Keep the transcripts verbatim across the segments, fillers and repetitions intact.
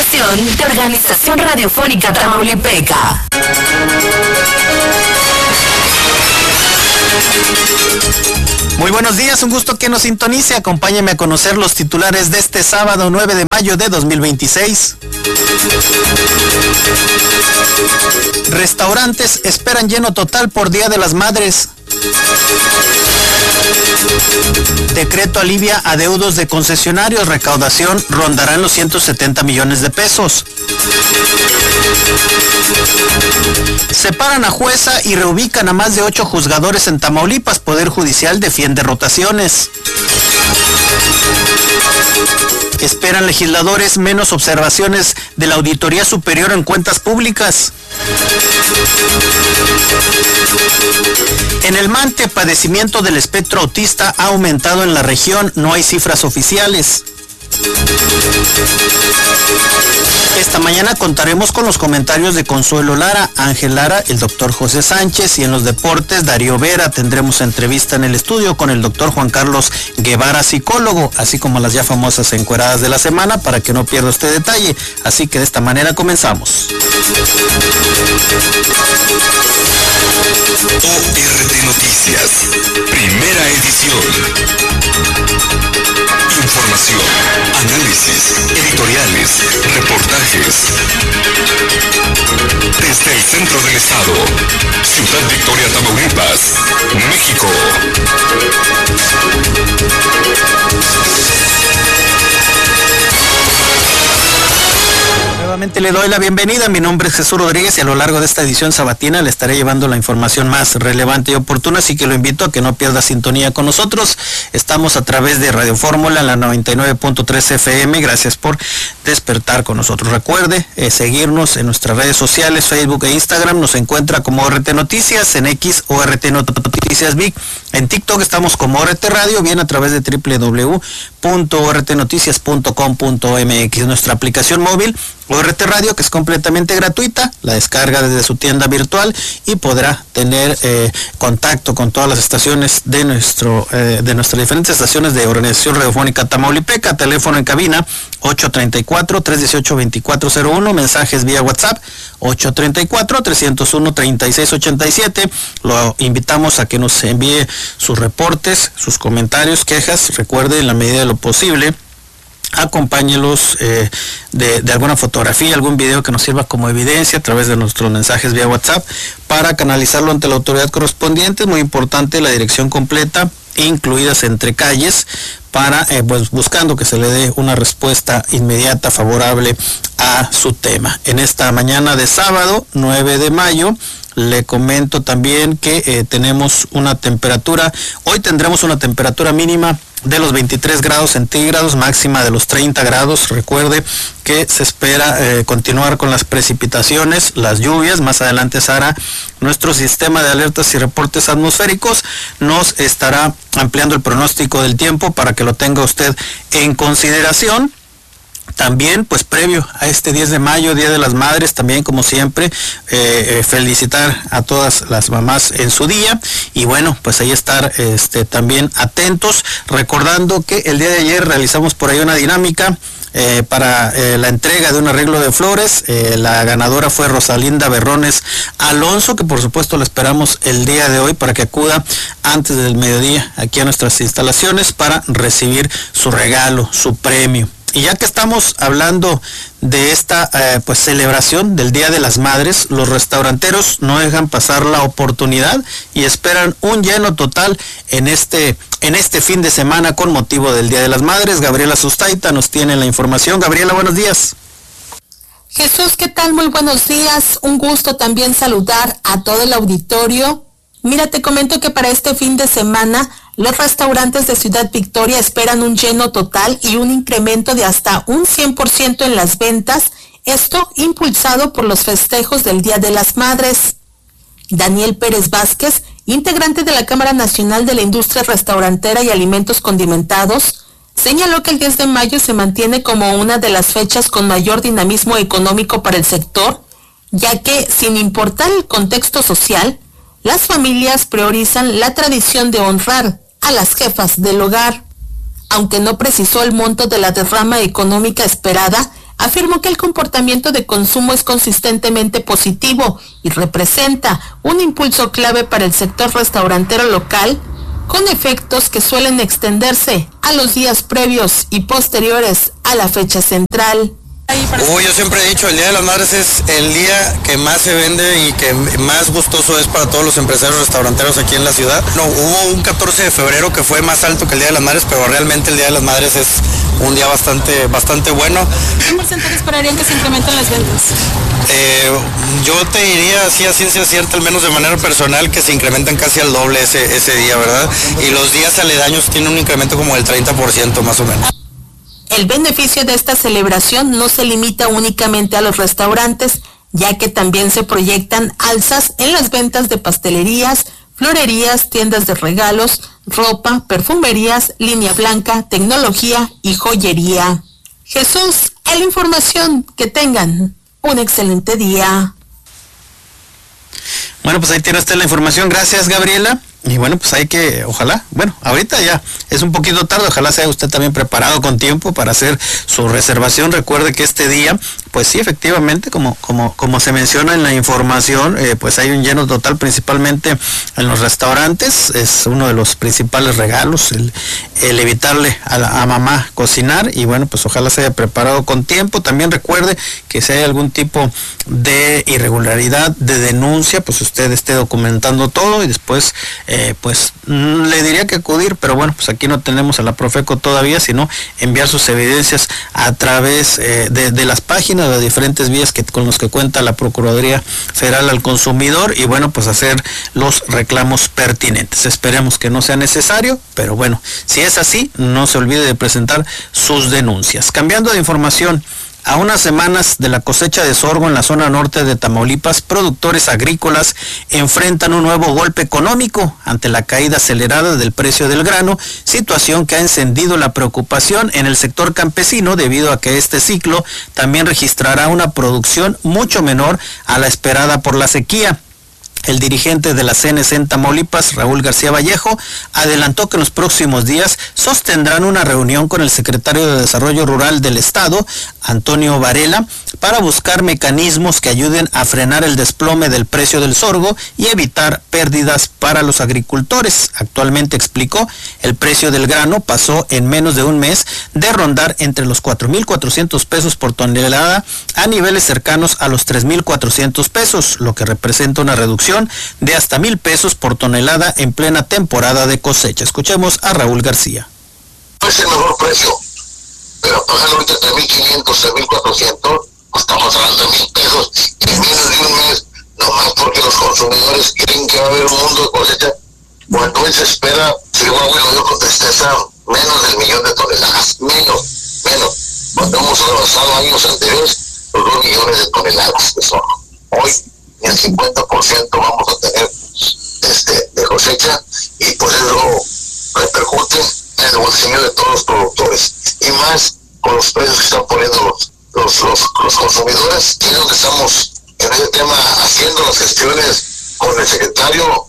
producción de Organización Radiofónica Tamaulipeca. Muy buenos días, un gusto que nos sintonice. Acompáñeme a conocer los titulares de este sábado nueve de mayo de dos mil veintiséis. Restaurantes esperan lleno total por Día de las Madres. Decreto alivia adeudos de concesionarios, recaudación rondará en los ciento setenta millones de pesos. Separan a jueza y reubican a más de ocho juzgadores en Tamaulipas. Poder Judicial defiende rotaciones. Esperan legisladores menos observaciones de la Auditoría Superior en Cuentas Públicas. En el Mante, padecimiento del espectro autista ha aumentado en la región, no hay cifras oficiales. Esta mañana contaremos con los comentarios de Consuelo Lara, Ángel Lara, el doctor José Sánchez, y en los deportes Darío Vera. Tendremos entrevista en el estudio con el doctor Juan Carlos Guevara, psicólogo, así como las ya famosas encueradas de la semana, para que no pierda este detalle. Así que de esta manera comenzamos. O R T Noticias, primera edición. Información, análisis, editoriales, reportajes. Desde el centro del estado, Ciudad Victoria, Tamaulipas, México. Nuevamente le doy la bienvenida, mi nombre es Jesús Rodríguez y a lo largo de esta edición sabatina le estaré llevando la información más relevante y oportuna, así que lo invito a que no pierda sintonía con nosotros. Estamos a través de Radio Fórmula, la noventa y nueve punto tres F M, gracias por despertar con nosotros. Recuerde eh, seguirnos en nuestras redes sociales, Facebook e Instagram, nos encuentra como O R T Noticias, en X O R T Noticias Vic, en TikTok estamos como O R T Radio, bien a través de doble u doble u doble u punto o r t noticias punto com punto m x, nuestra aplicación móvil O R T Radio, que es completamente gratuita, la descarga desde su tienda virtual y podrá tener eh, contacto con todas las estaciones de nuestro eh, de nuestras diferentes estaciones de Organización Radiofónica Tamaulipeca. Teléfono en cabina ocho treinta y cuatro, trescientos dieciocho, veinticuatro cero uno, mensajes vía WhatsApp ocho treinta y cuatro, trescientos uno, treinta y seis ochenta y siete. Lo invitamos a que nos envíe sus reportes, sus comentarios, quejas. Recuerde, en la medida de lo posible, acompáñelos eh, de, de alguna fotografía, algún video que nos sirva como evidencia a través de nuestros mensajes vía WhatsApp para canalizarlo ante la autoridad correspondiente. Es muy importante la dirección completa, incluidas entre calles, para eh, pues buscando que se le dé una respuesta inmediata favorable a su tema. En esta mañana de sábado nueve de mayo le comento también que eh, tenemos una temperatura, hoy tendremos una temperatura mínima de los veintitrés grados centígrados, máxima de los treinta grados. Recuerde que se espera eh, continuar con las precipitaciones, las lluvias. Más adelante, Sara, nuestro sistema de alertas y reportes atmosféricos nos estará ampliando el pronóstico del tiempo para que lo tenga usted en consideración. También, pues previo a este diez de mayo, Día de las Madres, también como siempre, eh, eh, felicitar a todas las mamás en su día y bueno, pues ahí estar este, también atentos, recordando que el día de ayer realizamos por ahí una dinámica Eh, para eh, la entrega de un arreglo de flores. Eh, la ganadora fue Rosalinda Berrones Alonso, que por supuesto la esperamos el día de hoy para que acuda antes del mediodía aquí a nuestras instalaciones para recibir su regalo, su premio. Y ya que estamos hablando de esta eh, pues celebración del Día de las Madres, los restauranteros no dejan pasar la oportunidad y esperan un lleno total en este en este fin de semana con motivo del Día de las Madres. Gabriela Sustaita nos tiene la información. Gabriela, buenos días. Jesús, ¿qué tal? Muy buenos días. Un gusto también saludar a todo el auditorio. Mira, te comento que para este fin de semana los restaurantes de Ciudad Victoria esperan un lleno total y un incremento de hasta un cien por ciento en las ventas, esto impulsado por los festejos del Día de las Madres. Daniel Pérez Vázquez, integrante de la Cámara Nacional de la Industria Restaurantera y Alimentos Condimentados, señaló que el diez de mayo se mantiene como una de las fechas con mayor dinamismo económico para el sector, ya que, sin importar el contexto social, las familias priorizan la tradición de honrar a las jefas del hogar. Aunque no precisó el monto de la derrama económica esperada, afirmó que el comportamiento de consumo es consistentemente positivo y representa un impulso clave para el sector restaurantero local, con efectos que suelen extenderse a los días previos y posteriores a la fecha central. Uy, yo siempre he dicho, el Día de las Madres es el día que más se vende y que más gustoso es para todos los empresarios restauranteros aquí en la ciudad. No, hubo un catorce de febrero que fue más alto que el Día de las Madres, pero realmente el Día de las Madres es un día bastante, bastante bueno. ¿Qué porcentaje esperarían que se incrementen las ventas? Eh, yo te diría así a ciencia cierta, al menos de manera personal, que se incrementan casi al doble ese, ese día, ¿verdad? Y los días aledaños tienen un incremento como del treinta por ciento más o menos. El beneficio de esta celebración no se limita únicamente a los restaurantes, ya que también se proyectan alzas en las ventas de pastelerías, florerías, tiendas de regalos, ropa, perfumerías, línea blanca, tecnología y joyería. Jesús, es la información. Que tengan un excelente día. Bueno, pues ahí tiene usted la información. Gracias, Gabriela. Y bueno, pues hay que, ojalá, bueno, ahorita ya es un poquito tarde, ojalá sea usted también preparado con tiempo para hacer su reservación. Recuerde que este día, pues sí, efectivamente, como como como se menciona en la información, eh, pues hay un lleno total, principalmente en los restaurantes. Es uno de los principales regalos, el, el evitarle a, la, a mamá cocinar, y bueno, pues ojalá se haya preparado con tiempo. También recuerde que si hay algún tipo de irregularidad, de denuncia, pues usted esté documentando todo y después Eh, pues mm, le diría que acudir, pero bueno, pues aquí no tenemos a la Profeco todavía, sino enviar sus evidencias a través eh, de, de las páginas, de diferentes vías que con los que cuenta la Procuraduría Federal al Consumidor, y bueno, pues hacer los reclamos pertinentes. Esperemos que no sea necesario, pero bueno, si es así, no se olvide de presentar sus denuncias. Cambiando de información, a unas semanas de la cosecha de sorgo en la zona norte de Tamaulipas, productores agrícolas enfrentan un nuevo golpe económico ante la caída acelerada del precio del grano, situación que ha encendido la preocupación en el sector campesino debido a que este ciclo también registrará una producción mucho menor a la esperada por la sequía. El dirigente de la C N C en Tamaulipas, Raúl García Vallejo, adelantó que en los próximos días sostendrán una reunión con el secretario de Desarrollo Rural del Estado, Antonio Varela, para buscar mecanismos que ayuden a frenar el desplome del precio del sorgo y evitar pérdidas para los agricultores. Actualmente, explicó, el precio del grano pasó en menos de un mes de rondar entre los cuatro mil cuatrocientos pesos por tonelada a niveles cercanos a los tres mil cuatrocientos pesos, lo que representa una reducción de hasta mil pesos por tonelada en plena temporada de cosecha. Escuchemos a Raúl García. Es el mejor precio, pero pagan ahorita tres mil quinientos, tres mil cuatrocientos, pues estamos hablando de mil pesos y en menos de un mes, nomás porque los consumidores creen que va a haber un mundo de cosecha, cuando hoy se espera, si yo lo digo con tristeza, menos del millón de toneladas, menos, menos, cuando hemos avanzado años anteriores, los dos millones de toneladas de sorgo. Hoy ni el cincuenta por ciento vamos a tener este, de cosecha, y por eso repercute en el bolsillo de todos los productores, y más con los precios que están poniendo los, los, los, los consumidores. Y es donde estamos en ese tema haciendo las gestiones con el secretario.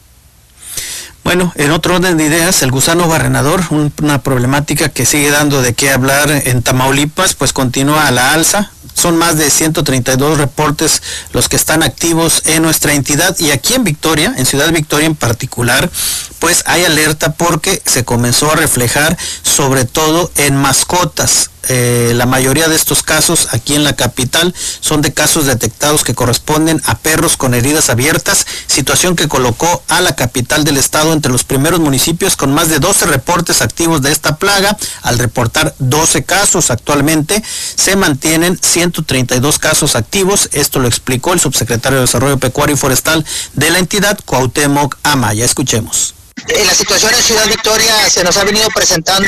Bueno, en otro orden de ideas, el gusano barrenador, un, una problemática que sigue dando de qué hablar en Tamaulipas, pues continúa a la alza. Son más de ciento treinta y dos reportes los que están activos en nuestra entidad, y aquí en Victoria, en Ciudad Victoria en particular, pues hay alerta porque se comenzó a reflejar sobre todo en mascotas. Eh, la mayoría de estos casos aquí en la capital son de casos detectados que corresponden a perros con heridas abiertas, situación que colocó a la capital del estado entre los primeros municipios con más de doce reportes activos de esta plaga, al reportar doce casos. Actualmente se mantienen ciento treinta y dos casos activos. Esto lo explicó el subsecretario de Desarrollo Pecuario y Forestal de la entidad, Cuauhtémoc Amaya. Escuchemos. En la situación en Ciudad Victoria se nos ha venido presentando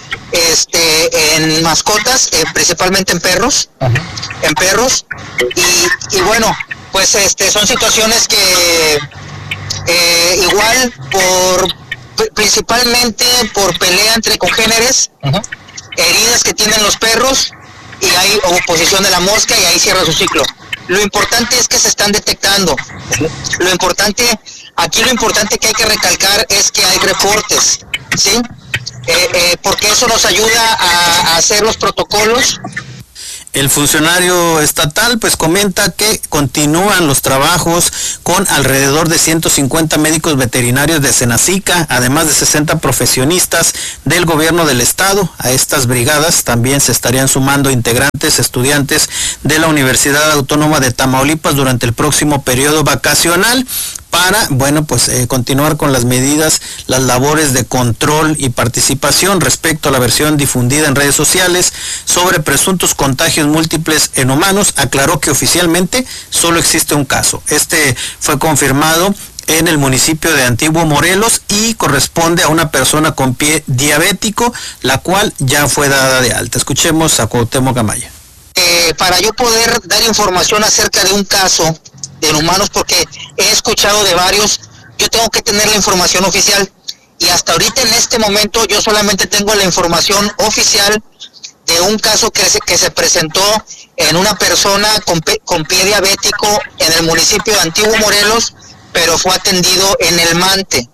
este en mascotas, eh, principalmente en perros, Ajá. en perros, y, y bueno, pues este son situaciones que eh, igual por principalmente por pelea entre congéneres, Ajá. heridas que tienen los perros, y hay oposición de la mosca, y ahí cierra su ciclo. Lo importante es que se están detectando. Lo importante, aquí lo importante que hay que recalcar es que hay reportes, ¿sí? Eh, eh, porque eso nos ayuda a, a hacer los protocolos. El funcionario estatal pues comenta que continúan los trabajos con alrededor de ciento cincuenta médicos veterinarios de Senacica, además de sesenta profesionistas del gobierno del estado. A estas brigadas también se estarían sumando integrantes, estudiantes de la Universidad Autónoma de Tamaulipas durante el próximo periodo vacacional, para, bueno, pues eh, continuar con las medidas, las labores de control y participación respecto a la versión difundida en redes sociales sobre presuntos contagios múltiples en humanos. Aclaró que oficialmente solo existe un caso. Este fue confirmado en el municipio de Antiguo Morelos y corresponde a una persona con pie diabético, la cual ya fue dada de alta. Escuchemos a Cuauhtémoc Amaya. Eh, para yo poder dar información acerca de un caso de humanos, porque he escuchado de varios, yo tengo que tener la información oficial, y hasta ahorita en este momento yo solamente tengo la información oficial de un caso que se, que se presentó en una persona con, con pie diabético en el municipio de Antiguo Morelos, pero fue atendido en el Mante.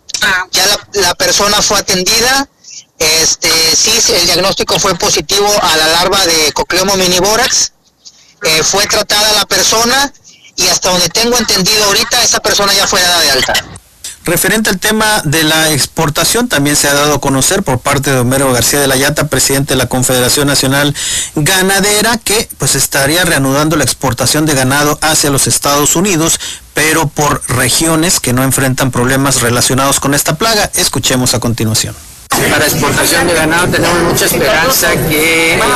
Ya la, la persona fue atendida, este sí, el diagnóstico fue positivo a la larva de Cocleoma miniborax, eh, fue tratada la persona, y hasta donde tengo entendido ahorita, esa persona ya fue dada de alta. Referente al tema de la exportación, también se ha dado a conocer por parte de Homero García de la Llata, presidente de la Confederación Nacional Ganadera, que pues estaría reanudando la exportación de ganado hacia los Estados Unidos, pero por regiones que no enfrentan problemas relacionados con esta plaga. Escuchemos a continuación. Para exportación de ganado tenemos mucha esperanza que eh,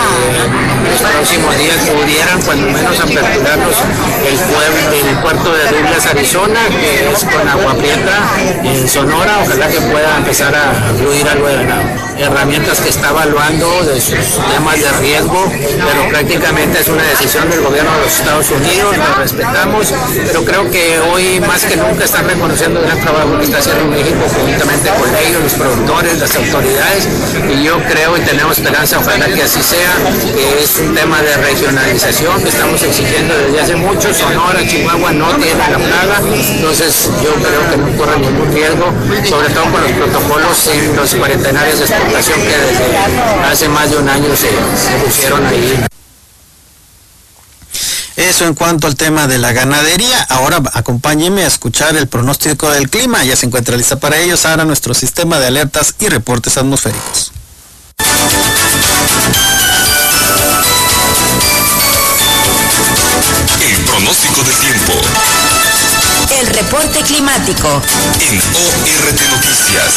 en los próximos días pudieran cuando menos aperturarnos el, pueblo, el puerto de Douglas, Arizona, que es con Agua Prieta en Sonora. Ojalá que pueda empezar a fluir algo de ganado. Herramientas que está evaluando de sus temas de riesgo, pero prácticamente es una decisión del gobierno de los Estados Unidos, lo respetamos, pero creo que hoy más que nunca están reconociendo el gran trabajo que está haciendo México conjuntamente con ellos, los productores, las autoridades, y yo creo y tenemos esperanza, ojalá que así sea, que es un tema de regionalización que estamos exigiendo desde hace mucho. Sonora, Chihuahua no tiene la plaga, entonces yo creo que no corre ningún riesgo, sobre todo con los protocolos en los cuarentenarios de exportación que desde hace más de un año se, se pusieron ahí. Eso en cuanto al tema de la ganadería. Ahora acompáñenme a escuchar el pronóstico del clima. Ya se encuentra lista para ellos ahora nuestro sistema de alertas y reportes atmosféricos. El pronóstico del tiempo. El reporte climático. En O R T Noticias.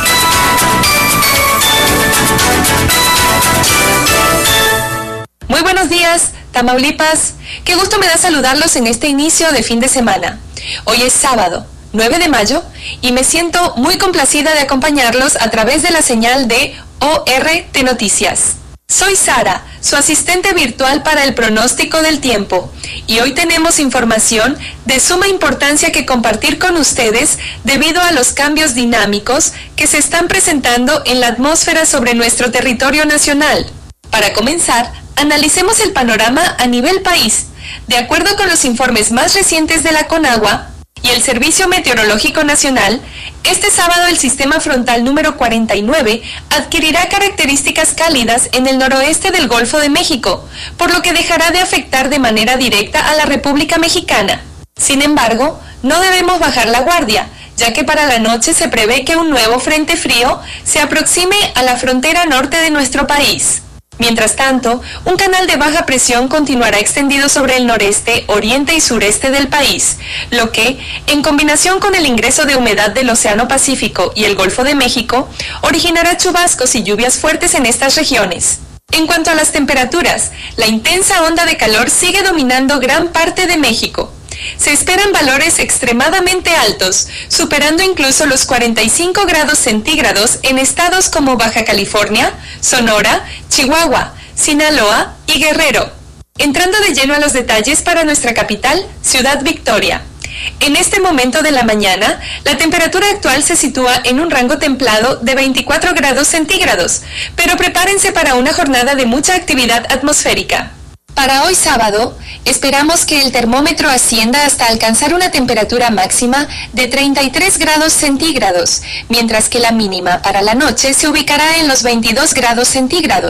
Muy buenos días, Tamaulipas. Qué gusto me da saludarlos en este inicio de fin de semana. Hoy es sábado, nueve de mayo, y me siento muy complacida de acompañarlos a través de la señal de O R T Noticias. Soy Sara, su asistente virtual para el pronóstico del tiempo, y hoy tenemos información de suma importancia que compartir con ustedes debido a los cambios dinámicos que se están presentando en la atmósfera sobre nuestro territorio nacional. Para comenzar, analicemos el panorama a nivel país. De acuerdo con los informes más recientes de la Conagua y el Servicio Meteorológico Nacional, este sábado el sistema frontal número cuarenta y nueve adquirirá características cálidas en el noroeste del Golfo de México, por lo que dejará de afectar de manera directa a la República Mexicana. Sin embargo, no debemos bajar la guardia, ya que para la noche se prevé que un nuevo frente frío se aproxime a la frontera norte de nuestro país. Mientras tanto, un canal de baja presión continuará extendido sobre el noreste, oriente y sureste del país, lo que, en combinación con el ingreso de humedad del Océano Pacífico y el Golfo de México, originará chubascos y lluvias fuertes en estas regiones. En cuanto a las temperaturas, la intensa onda de calor sigue dominando gran parte de México. Se esperan valores extremadamente altos, superando incluso los cuarenta y cinco grados centígrados en estados como Baja California, Sonora, Chihuahua, Sinaloa y Guerrero. Entrando de lleno a los detalles para nuestra capital, Ciudad Victoria. En este momento de la mañana, la temperatura actual se sitúa en un rango templado de veinticuatro grados centígrados, pero prepárense para una jornada de mucha actividad atmosférica. Para hoy sábado, esperamos que el termómetro ascienda hasta alcanzar una temperatura máxima de treinta y tres grados centígrados, mientras que la mínima para la noche se ubicará en los veintidós grados centígrados.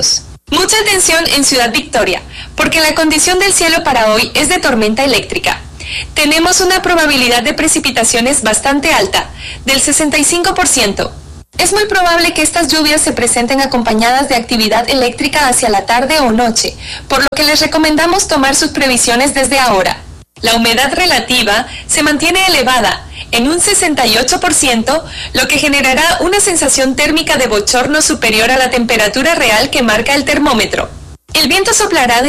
Mucha atención en Ciudad Victoria, porque la condición del cielo para hoy es de tormenta eléctrica. Tenemos una probabilidad de precipitaciones bastante alta, del sesenta y cinco por ciento. Es muy probable que estas lluvias se presenten acompañadas de actividad eléctrica hacia la tarde o noche, por lo que les recomendamos tomar sus previsiones desde ahora. La humedad relativa se mantiene elevada, en un sesenta y ocho por ciento, lo que generará una sensación térmica de bochorno superior a la temperatura real que marca el termómetro. El viento soplará de